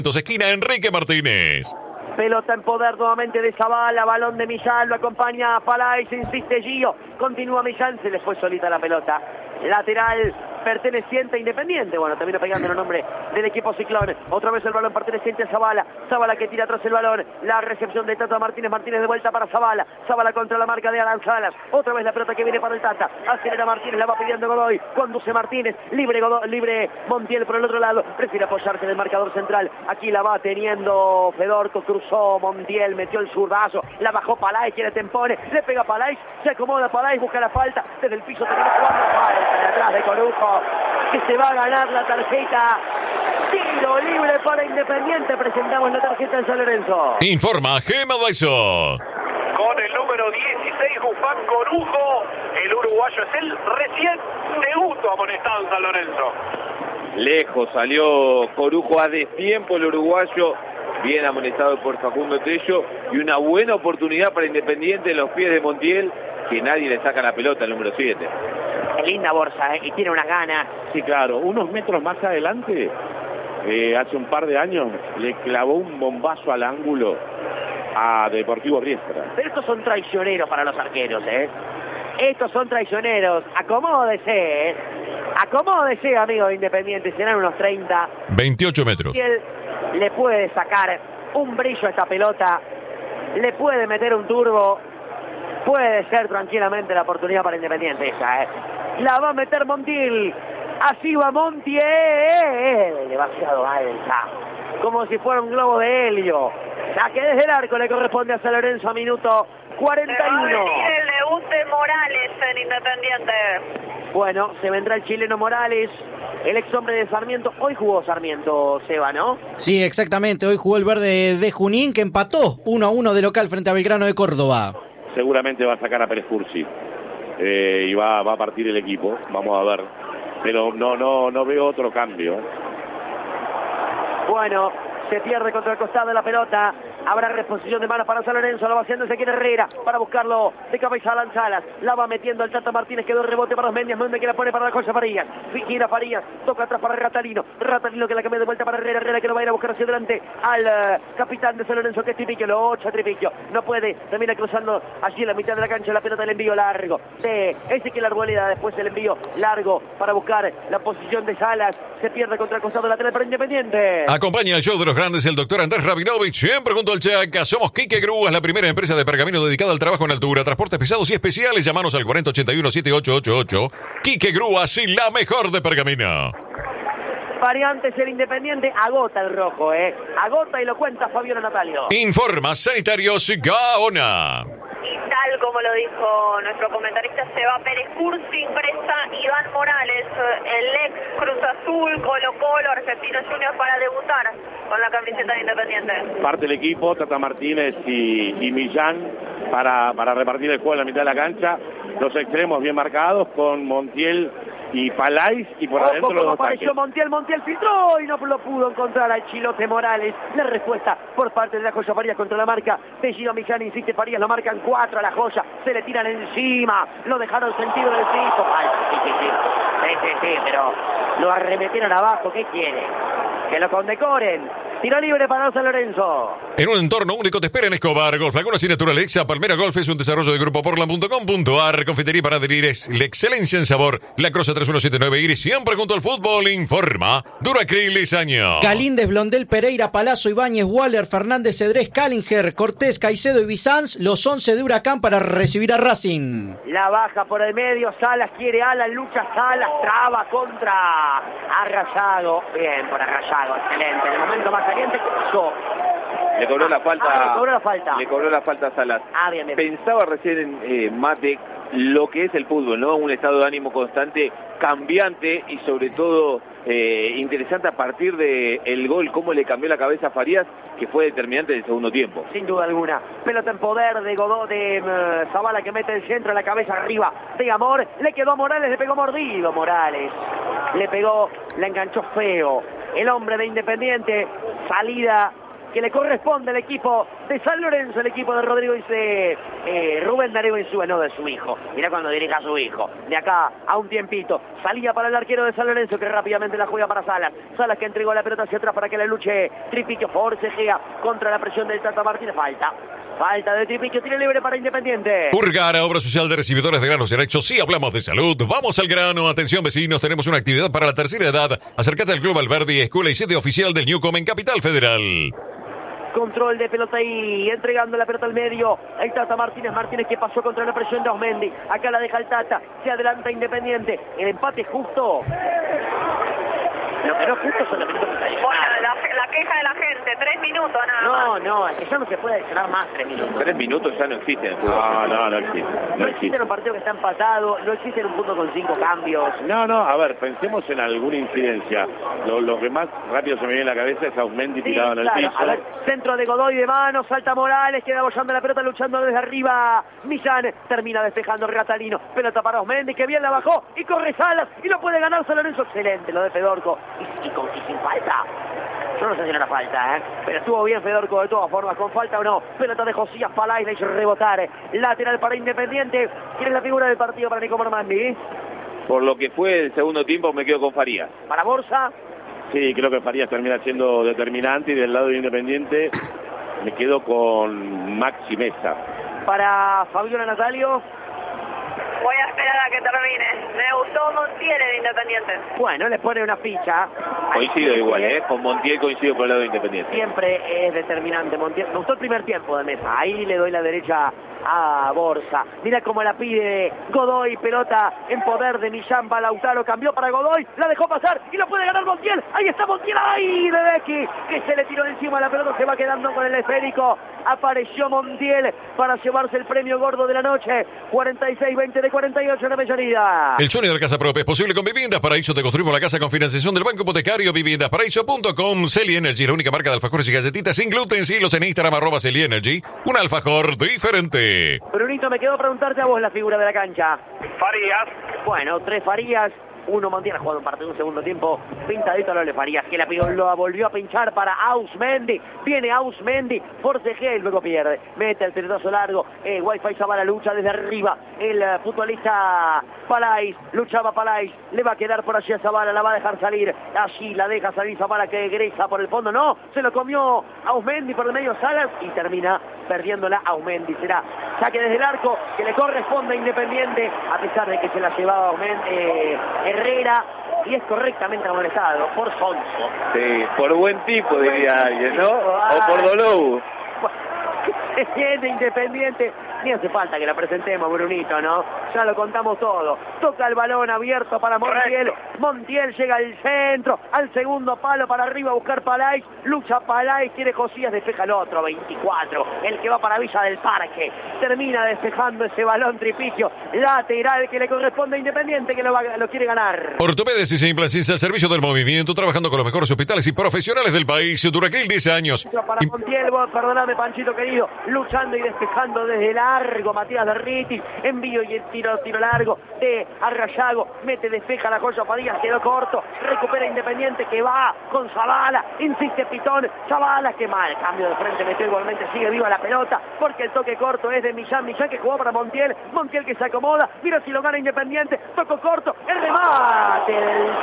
Esquina Enrique Martínez. Pelota en poder nuevamente de Zavala, balón de Millán, lo acompaña Palais, insiste Gio, continúa Millán, se le fue solita la pelota. Lateral perteneciente a Independiente, bueno, termina pegando el nombre del equipo Ciclón. Otra vez el balón perteneciente a Zavala, Zavala que tira atrás el balón, la recepción de Tata Martínez, Martínez de vuelta para Zavala, Zavala contra la marca de Alan Salas, otra vez la pelota que viene para el Tata, acelera Martínez, la va pidiendo Godoy, conduce Martínez, libre Montiel por el otro lado, prefiere apoyarse en el marcador central, aquí la va teniendo Fedorco, cruzó Montiel, metió el zurdazo, la bajó Palais, quiere Tempone, le pega Palais, se acomoda Palais, busca la falta, desde el piso termina jugando, falta de atrás de Corujo, que se va a ganar la tarjeta. Tiro libre para Independiente. Presentamos la tarjeta en San Lorenzo. Informa Gema Baizo. Con el número 16, Guzmán Corujo. El uruguayo es el recién segundo amonestado en San Lorenzo. Lejos salió Corujo a destiempo el uruguayo. Bien amonestado por Facundo Tello. Y una buena oportunidad para Independiente en los pies de Montiel, que nadie le saca la pelota al número 7. Linda Borja, y tiene unas ganas. Sí, claro, unos metros más adelante, hace un par de años, le clavó un bombazo al ángulo a Deportivo Riestra. Pero estos son traicioneros para los arqueros, Estos son traicioneros. Acomódese, Acomódese, amigo de Independiente. Serán unos 30. 28 metros. Y él le puede sacar un brillo a esta pelota. Le puede meter un turbo. Puede ser tranquilamente la oportunidad para Independiente esa, La va a meter Montiel. Así va Montiel. Demasiado alta. Como si fuera un globo de helio. La que desde el arco le corresponde a San Lorenzo a minuto 41. Se va a venir el debut de Morales en Independiente. Bueno, se vendrá el chileno Morales, el ex hombre de Sarmiento. Hoy jugó Sarmiento, Seba, ¿no? Sí, exactamente. Hoy jugó el verde de Junín, que empató 1-1 de local frente a Belgrano de Córdoba. Seguramente va a sacar a Pérez Cursi y va a partir el equipo, vamos a ver, pero no veo otro cambio. Bueno, se pierde contra el costado de la pelota. Habrá reposición de manos para San Lorenzo. Lo va haciendo Ezequiel Herrera para buscarlo de cabeza a Lanzalas. La va metiendo el Tata Martínez. Quedó el rebote para los Méndez. Méndez que la pone para la Joya Farías. Gira Farías. Toca atrás para Ratalino. Ratalino que la cambia de vuelta para Herrera. Herrera que lo va a ir a buscar hacia adelante al capitán de San Lorenzo, que es Tripicchio. Lo ocha Tripicchio. No puede. Termina cruzando allí en la mitad de la cancha. La pelota del envío largo de Ezequiel Arboleda. Después el envío largo para buscar la posición de Salas. Se pierde contra el costado lateral para Independiente. Acompaña el show de los grandes el doctor Andrés Rabinovich. Siempre junto al Chaca. Somos Quique Grúas, la primera empresa de pergamino dedicada al trabajo en altura, transportes pesados y especiales. Llámanos al 4081-7888. Quique Grúas y la mejor de pergamino. Variantes el Independiente. Agota el rojo, Agota y lo cuenta Fabiola Natalio. Informa Sanitarios Gaona. Y tal como lo dijo nuestro comentarista, se va Pérez Cursi, ingresa Iván Morales, el ex Cruz Azul, Colo-Colo, Argentino Juniors, para debutar con la camiseta de Independiente. Parte el equipo, Tata Martínez y Millán para repartir el juego en la mitad de la cancha. Los extremos bien marcados con Montiel y Palais, y por adentro los dos apareció Montiel filtró y no lo pudo encontrar al Chilote Morales. La respuesta por parte de la Joya Farías contra la marca de Gio Miján. Insiste Farías, lo marcan 4 a la Joya, se le tiran encima, lo dejaron sentido del piso. Sí, pero lo arremetieron abajo. ¿Qué quiere? Que lo condecoren. Tiro libre para San Lorenzo. En un entorno único te espera en Escobar Golf. Laguna Sin Naturalexa. Palmera Golf es un desarrollo de Grupo Portland.com.ar. Confitería para adherir es la excelencia en sabor. La Croce 3179 Iris. Siempre junto al fútbol. Informa Duracrilis Año. Galíndez, Blondel, Pereira, Palazzo, Ibáñez, Waller, Fernández, Cedrés, Callinger, Cortés, Caicedo y Bizanz. Los 11 de Huracán para recibir a Racing. La baja por el medio. Salas quiere Alan. Lucha Salas. Traba contra Arrayado. Bien por Arrayado. Excelente. En el momento más caliente, ¿qué pasó? Le cobró la falta. Le cobró la falta a Salas. Bien. Pensaba recién en Mate lo que es el fútbol, ¿no? Un estado de ánimo constante, cambiante y sobre todo interesante a partir de el gol, cómo le cambió la cabeza a Farías, que fue determinante en el segundo tiempo. Sin duda alguna. Pelota en poder de Godó, de Zavala, que mete el centro, la cabeza arriba de Amor. Le quedó a Morales, le pegó mordido Morales. Le pegó, la enganchó feo. El hombre de Independiente, salida que le corresponde al equipo de San Lorenzo, el equipo de Rodrigo Rubén Darío Insúa, no de su hijo. Mirá cuando dirige a su hijo. De acá a un tiempito. Salía para el arquero de San Lorenzo, que rápidamente la juega para Salas. Salas que entregó la pelota hacia atrás para que la luche Tripiquio. Forcejea contra la presión del Tata Martínez. Falta de Tripiquio, tiro libre para Independiente. Urgara, obra social de recibidores de granos y derechos. Sí, hablamos de salud. Vamos al grano. Atención, vecinos. Tenemos una actividad para la tercera edad. Acércate al Club Alberdi, escuela y sede oficial del Newcom en Capital Federal. Control de pelota ahí, entregando la pelota al medio. El Tata Martínez que pasó contra la presión de Osmendi. Acá la deja el Tata. Se adelanta Independiente. El empate justo. Lo que no es justo son los minutos que está. Bueno, la queja de la gente, 3 minutos nada más. No, es que ya no se puede adicionar más 3 minutos. 3 minutos ya no existen. No existe. No existe un partido que está empatado, no existe un punto con 5 cambios. No, a ver, pensemos en alguna incidencia. Lo que más rápido se me viene a la cabeza es Ausmendi tirado en el piso. A ver, centro de Godoy de mano, salta Morales, queda bollando la pelota, luchando desde arriba. Millán termina despejando Ratalino. Pelota para Ausmendi, que bien la bajó y corre Salas y lo puede ganar San Lorenzo. Excelente lo de Fedorco. Y sin falta. Yo no sé si era falta, pero estuvo bien Fedorco de todas formas, con falta o no. Pelota de Josías Palais, le hizo rebotar. Lateral para Independiente. ¿Quién es la figura del partido para Nico Mormandi? Por lo que fue el segundo tiempo me quedo con Farías. ¿Para Borsa? Sí, creo que Farías termina siendo determinante y del lado de Independiente me quedo con Maxi Mesa. ¿Para Fabiola Natalio? Voy a esperar a que termine. Me gustó Montiel en Independiente. Bueno, les pone una ficha. Coincido igual, con Montiel coincido por el lado de Independiente. Siempre es determinante Montiel. Me gustó el primer tiempo de Mesa. Ahí le doy la derecha a Borsa. Mira cómo la pide Godoy. Pelota en poder de Millán. Lautaro cambió para Godoy. La dejó pasar y lo puede ganar Montiel. Ahí está Montiel. Ahí de Becky, que se le tiró encima la pelota. Se va quedando con el esférico. Apareció Montiel para llevarse el premio gordo de la noche. 46-20 de 48 en Avellaneda. El sueño de la casa propia es posible con Viviendas Paraíso. Te construimos la casa con financiación del Banco Hipotecario. Viviendasparaíso.com. Celi Energy, la única marca de alfajores y galletitas sin gluten. Síguelos en Instagram, @Celi Energy. Un alfajor diferente. Brunito, me quedó preguntarte a vos la figura de la cancha. Farías. Bueno, 3 Farías. Uno Montiel ha jugado un partido en un segundo tiempo. Pintadito lo le Farías, que lo volvió a pinchar para Ausmendi. Viene Ausmendi, forcejea y luego pierde. Mete el pelotazo largo. Wi-Fi Zavala lucha desde arriba. El futbolista Palais, luchaba Palais. Le va a quedar por allí a Zavala, la va a dejar salir. Allí la deja salir Zavala, que egresa por el fondo. No, se lo comió Ausmendi por el medio Salas y termina perdiéndola Ausmendi. Será saque desde el arco que le corresponde a Independiente, a pesar de que se la llevaba Herrera, y es correctamente amonestado por sonso. Sí, por buen tipo diría alguien, ¿no? O por Dolou. Se tiene Independiente, ni hace falta que la presentemos, Brunito, ¿no? Ya lo contamos todo. Toca el balón abierto para Montiel. Montiel llega al centro, al segundo palo para arriba a buscar Palais. Lucha Palais, quiere Josías, despeja el otro, 24. El que va para Villa del Parque. Termina despejando ese balón Tripiquio. Lateral que le corresponde a Independiente, que lo quiere ganar. Ortopedes y implantes al servicio del movimiento, trabajando con los mejores hospitales y profesionales del país. Duraquil, 10 años. Para Montiel, perdóname, Panchito querido. Luchando y despejando desde largo Matías Derritis. Envío y el tiro largo de Arrayago. Mete, despeja la joya Farías, quedó corto. Recupera Independiente, que va con Zavala. Insiste Pitón. Zavala, que mal. Cambio de frente, metió igualmente. Sigue viva la pelota porque el toque corto es de Millán. Millán que jugó para Montiel. Montiel que se acomoda. Mira si lo gana Independiente. Toco corto. El remate del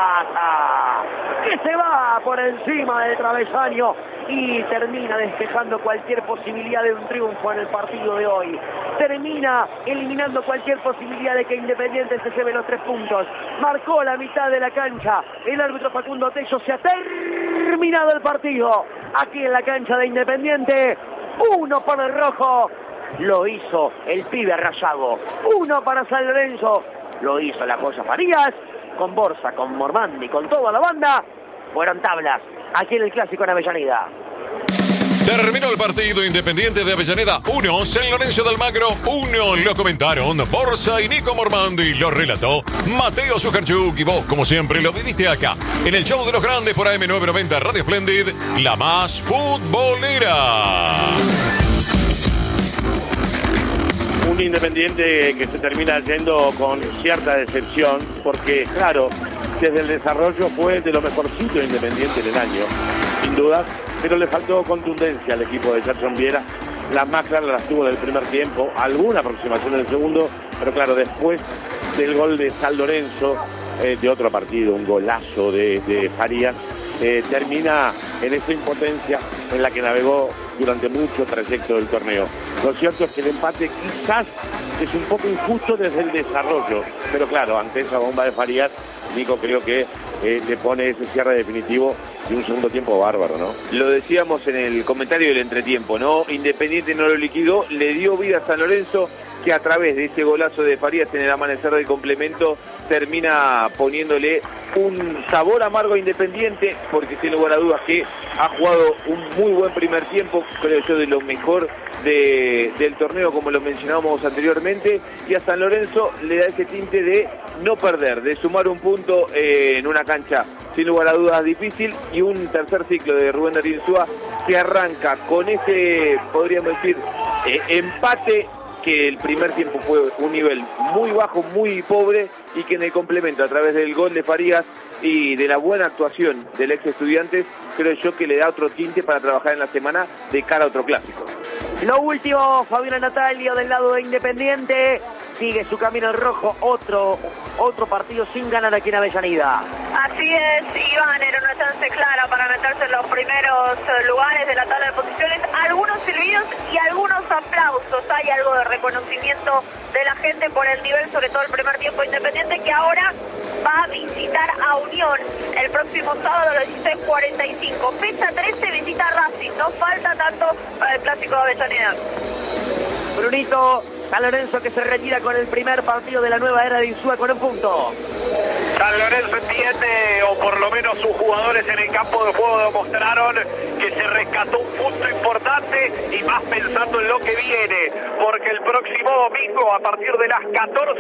Tata, que se va por encima del travesaño y termina despejando cualquier posibilidad de un triunfo en el partido de hoy. Termina eliminando cualquier posibilidad de que Independiente se lleve los 3 puntos. Marcó la mitad de la cancha el árbitro Facundo Tello. Se ha terminado el partido aquí en la cancha de Independiente. 1 para el rojo. Lo hizo el pibe Arrayago. 1 para San Lorenzo. Lo hizo la joya Farías. Con Borsa, con Mormandi, con toda la banda. Fueron tablas aquí en el Clásico en Avellaneda. Terminó el partido. Independiente de Avellaneda 1, San Lorenzo de Almagro 1. Lo comentaron Borsa y Nico Mormandi. Lo relató Mateo Sujarchuk. Y vos, como siempre, lo viviste acá en el show de los grandes por AM990 Radio Splendid, la más futbolera. Un Independiente que se termina yendo con cierta decepción, porque claro, desde el desarrollo fue de lo mejorcito Independiente del año. dudas, pero le faltó contundencia al equipo de Gerson Viera. Las más claras las tuvo en el primer tiempo, alguna aproximación en el segundo, pero claro, después del gol de San Lorenzo, de otro partido, un golazo de Farías, termina en esa impotencia en la que navegó durante mucho trayecto del torneo. Lo cierto es que el empate quizás es un poco injusto desde el desarrollo, pero claro, ante esa bomba de Farías, Nico, creo que le pone ese cierre definitivo y un segundo tiempo bárbaro, ¿no? Lo decíamos en el comentario del entretiempo, ¿no? Independiente no lo liquidó, le dio vida a San Lorenzo, que a través de ese golazo de Farías en el amanecer del complemento termina poniéndole un sabor amargo a Independiente, porque sin lugar a dudas que ha jugado un muy buen primer tiempo, creo yo de lo mejor del torneo, como lo mencionábamos anteriormente, y a San Lorenzo le da ese tinte de no perder, de sumar un punto en una cancha sin lugar a dudas difícil, y un tercer ciclo de Rubén Darío Insúa que arranca con ese, podríamos decir, empate, que el primer tiempo fue un nivel muy bajo, muy pobre, y que en el complemento, a través del gol de Farías y de la buena actuación del ex Estudiantes, creo yo que le da otro tinte para trabajar en la semana de cara a otro clásico. Lo último, Fabián Natalio del lado de Independiente, sigue su camino en rojo, otro partido sin ganar aquí en Avellaneda. Así es, Iván, era una chance clara para meterse en los primeros lugares de la tabla de posiciones. Algunos silbidos y algunos aplausos. Hay algo de reconocimiento de la gente por el nivel, sobre todo el primer tiempo Independiente, que ahora va a visitar a Unión el próximo sábado a las 16:45. Fecha 13, visita a Racing. No falta tanto para el clásico de Avellaneda. Brunito, San Lorenzo que se retira con el primer partido de la nueva era de Insúa con un punto. San Lorenzo entiende, o por lo menos sus jugadores en el campo de juego demostraron que se rescató un punto importante, y más pensando en lo que viene, porque el próximo domingo a partir de las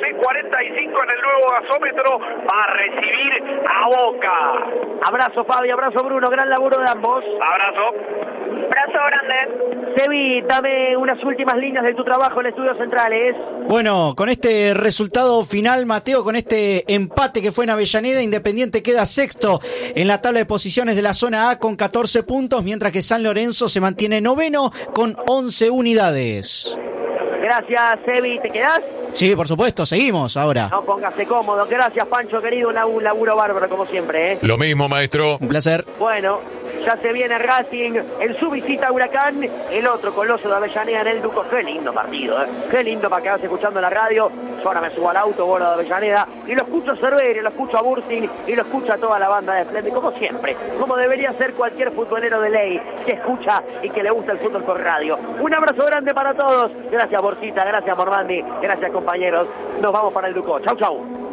14:45 en el nuevo gasómetro va a recibir a Boca. Abrazo Fabi, abrazo Bruno, gran laburo de ambos. Abrazo. Abrazo grande. Sebi, dame unas últimas líneas de tu trabajo en Estudios Centrales. Bueno, con este resultado final, Mateo, con este empate que fue en Avellaneda, Independiente queda sexto en la tabla de posiciones de la zona A con 14 puntos, mientras que San Lorenzo se mantiene noveno con 11 unidades. Gracias, Sebi, ¿te quedás? Sí, por supuesto, seguimos ahora. No, póngase cómodo. Gracias, Pancho, querido, un laburo bárbaro como siempre, ¿eh? Lo mismo, maestro. Un placer. Bueno, ya se viene Racing en su visita a Huracán, el otro coloso de Avellaneda en el Duco. Qué lindo partido, ¿eh? Qué lindo para quedarse escuchando la radio. Yo ahora me subo al auto, vuelo de Avellaneda, y lo escucho a Cerveri, lo escucho a Bursin, y lo escucho a toda la banda de Splendid, como siempre, como debería ser cualquier futbolero de ley que escucha y que le gusta el fútbol por radio. Un abrazo grande para todos. Gracias, Borcita, gracias, Mormandi, gracias, compañeros. Nos vamos para el Duco. Chau, chau.